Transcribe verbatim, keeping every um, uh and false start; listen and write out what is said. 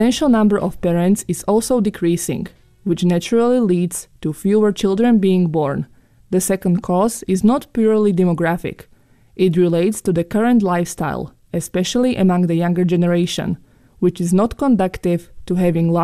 potential number of parents is also decreasing, which naturally leads to fewer children being born. The second cause is not purely demographic. It relates to the current lifestyle, especially among the younger generation, which is not conducive to having large